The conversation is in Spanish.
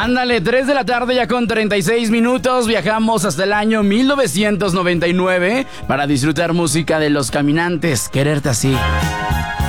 Ándale, 3 de la tarde ya con 36 minutos. Viajamos hasta el año 1999 para disfrutar música de Los Caminantes, Quererte Así.